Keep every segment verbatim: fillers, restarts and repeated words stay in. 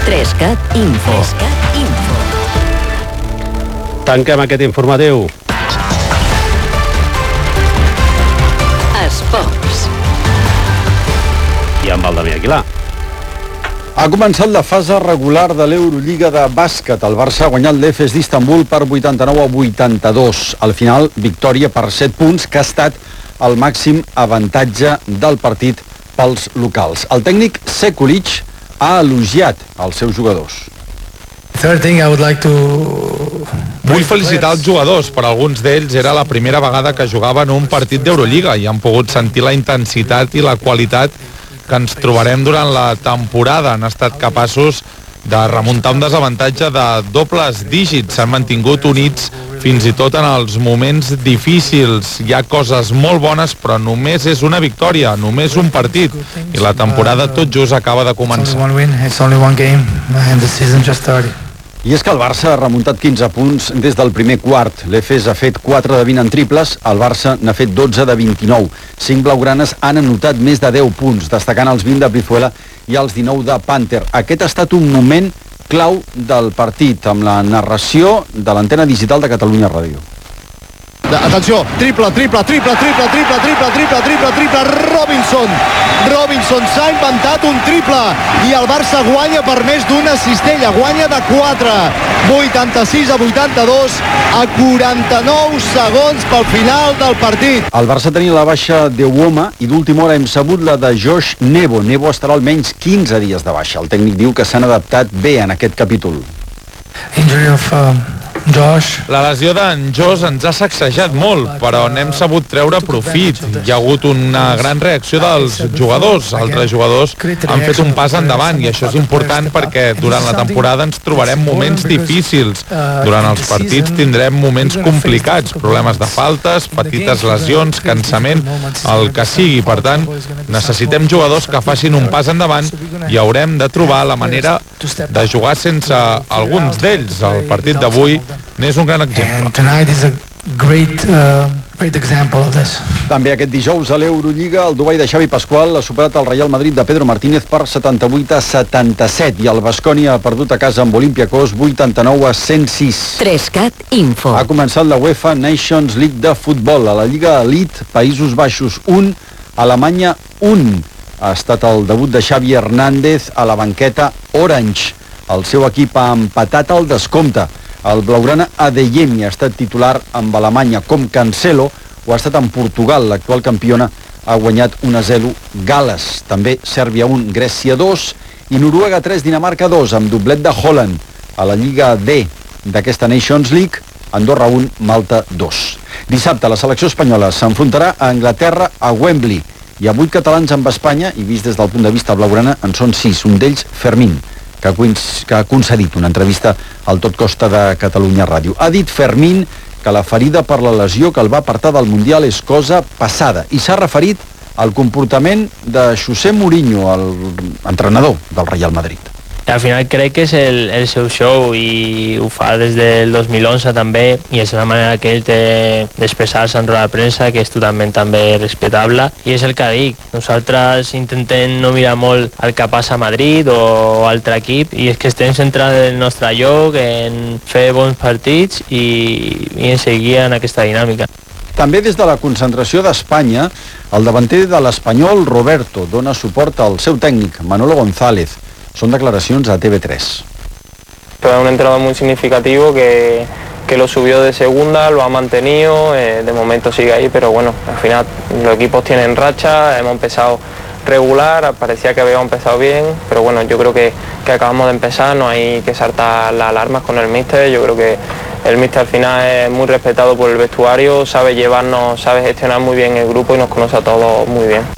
Trescat Info. Trescat Info. Tanquem aquest informatiu. Esports. I amb el Damià Aguilar. Ha començat la fase regular de l'Eurolliga de bàsquet. El Barça ha guanyat l'Efes d'Istanbul per vuitanta-nou a vuitanta-dos. Al final, victòria per set punts, que ha estat el màxim avantatge del partit pels locals. El tècnic Sekulic ha elogiat els seus jugadors. Vull felicitar els jugadors, per alguns d'ells era la primera vegada que jugaven un partit d'Eurolliga i han pogut sentir la intensitat i la qualitat que ens trobarem durant la temporada. Han estat capaços de remuntar un desavantatge de dobles dígits, s'han mantingut units fins i tot en els moments difícils. Hi ha coses molt bones, però només és una victòria, només un partit, i la temporada tot just acaba de començar. I és que el Barça ha remuntat quinze punts des del primer quart. L'Efes ha fet quatre de vint en triples, el Barça n'ha fet dotze de vint-i-nou. Cinc blaugranes han anotat més de deu punts, destacant els vint de Brizuela i els dinou de Panther. Aquest ha estat un moment clau del partit, amb la narració de l'antena digital de Catalunya Ràdio. Atenció, triple, triple, triple, triple, triple, triple, triple, triple, triple, Robinson. Robinson s'ha inventat un triple i el Barça guanya per més d'una cistella, guanya de quatre, vuitanta-sis a vuitanta-dos, a quaranta-nou segons pel final del partit. El Barça tenia la baixa d'Euoma i d'última hora hem sabut la de Josh Nebo. Nebo estarà almenys quinze dies de baixa. El tècnic diu que s'han adaptat bé en aquest capítol. Injury of uh, Josh. La lesió d'en Josh ens ha sacsejat molt, però n'hem sabut treure profit. Hi ha hagut una gran reacció dels jugadors. Altres jugadors han fet un pas endavant i això és important perquè durant la temporada ens trobarem moments difícils. Durant els partits tindrem moments complicats, problemes de faltes, petites lesions, cansament, el que sigui. Per tant, necessitem jugadors que facin un pas endavant i haurem de trobar la manera de jugar sense alguns d'ells. El partit d'avui n'és un gran exemple. Great, uh, great example of this. També aquest dijous a l'Eurolliga el Dubai de Xavi Pascual ha superat el Real Madrid de Pedro Martínez per setanta-vuit a setanta-set i el Baskonia ha perdut a casa amb Olympiacos vuitanta-nou a cent sis. Trescat Info. Ha començat la UEFA Nations League de futbol. A la Lliga Elite, Països Baixos un, Alemanya un. Ha estat el debut de Xavi Hernández a la banqueta Orange. El seu equip ha empatat al descompte. El blaugrana Adeyemi ha estat titular amb Alemanya com Cancelo, o ha estat en Portugal. L'actual campiona ha guanyat un a zero Gales. També Sèrbia un, Grècia dos i Noruega tres, Dinamarca dos, amb doblet de Holland. A la Lliga D d'aquesta Nations League, Andorra un, Malta dos. Dissabte la selecció espanyola s'enfrontarà a Anglaterra a Wembley. Hi ha vuit catalans amb Espanya i vist des del punt de vista blaugrana en són sis, un d'ells Fermín, que ha, que ha concedit una entrevista al Tot Costa de Catalunya Ràdio. Ha dit Fermín que la ferida per la lesió que el va apartar del Mundial és cosa passada i s'ha referit al comportament de José Mourinho, l'entrenador del Real Madrid. Al final crec que és el, el seu show i ho fa des del dos mil onze també i és la manera que ell té d'expressar-se en roda de premsa, que és totalment també respectable, i és el que dic, nosaltres intentem no mirar molt el que passa a Madrid o altre equip i és que estem centrats en el nostre lloc, en fer bons partits i, i en seguir en aquesta dinàmica. També des de la concentració d'Espanya, el davanter de l'Espanyol, Roberto, dona suport al seu tècnic, Manolo González. Son declaraciones a T V tres. Pero un entrenador muy significativo que, que lo subió de segunda, lo ha mantenido, eh, de momento sigue ahí, pero bueno, al final los equipos tienen racha, hemos empezado regular, parecía que habíamos empezado bien, pero bueno, yo creo que, que acabamos de empezar, no hay que saltar las alarmas con el míster, yo creo que el míster al final es muy respetado por el vestuario, sabe llevarnos, sabe gestionar muy bien el grupo y nos conoce a todos muy bien.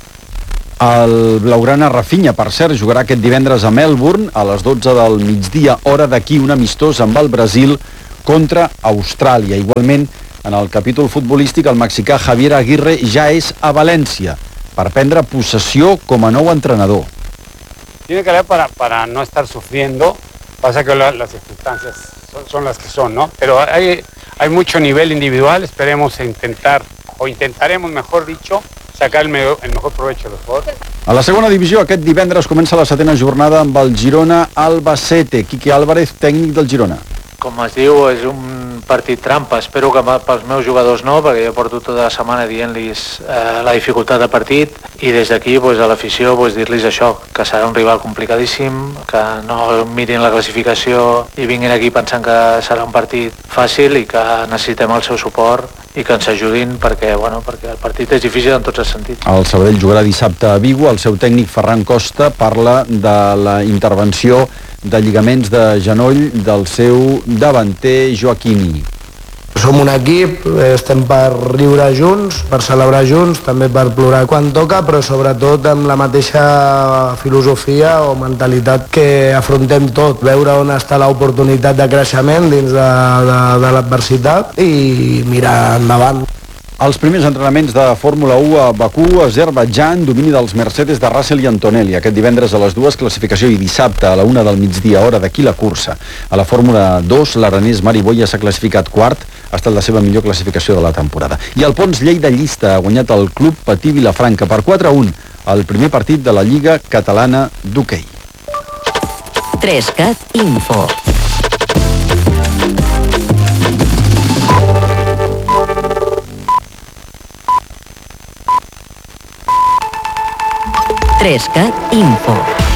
El blaugrana Rafinha, per cert, jugarà aquest divendres a Melbourne a les dotze del migdia, hora d'aquí, un amistós amb el Brasil contra Austràlia. Igualment, en el capítol futbolístic, el mexicà Javier Aguirre ja és a València per prendre possessió com a nou entrenador. Tiene que haber para, para no estar sufriendo, pasa que la, las circunstancias son, son las que son, ¿no? Pero hay, hay mucho nivel individual, esperemos intentar, o intentaremos, mejor dicho, sacar el, me el mejor provecho de los jugadores. A la segona divisió, aquest divendres comença la setena jornada amb el Girona-Albacete. Quique Álvarez, tècnic del Girona. Com es diu, és un partit trampa. Espero que pels meus jugadors no, perquè jo porto tota la setmana dient-los eh, la dificultat de partit, i des d'aquí pues, a l'afició pues, dir-los això, que serà un rival complicadíssim, que no mirin la classificació i vinguin aquí pensant que serà un partit fàcil i que necessitem el seu suport i que ens ajudin perquè, bueno, perquè el partit és difícil en tots els sentits. El Sabadell jugarà dissabte a Vigo. El seu tècnic Ferran Costa parla de la intervenció de lligaments de genoll del seu davanter Joaquini. Som un equip, estem per riure junts, per celebrar junts, també per plorar quan toca, però sobretot amb la mateixa filosofia o mentalitat que afrontem tot, veure on està l'oportunitat de creixement dins de, de, de l'adversitat i mirar endavant. Els primers entrenaments de Fórmula u a Bakú, Azerbaidjan, domini dels Mercedes de Russell i Antonelli. Aquest divendres a les dues, classificació, i dissabte a la una del migdia, hora d'aquí la cursa. A la Fórmula dos, l'aranès Mari Boya s'ha classificat quart, ha estat la seva millor classificació de la temporada. I el Pons Lleida Llista ha guanyat el club Patí Vilafranca per quatre a un, el primer partit de la Lliga Catalana d'Hoquei. Trescat Info. Trescat Info.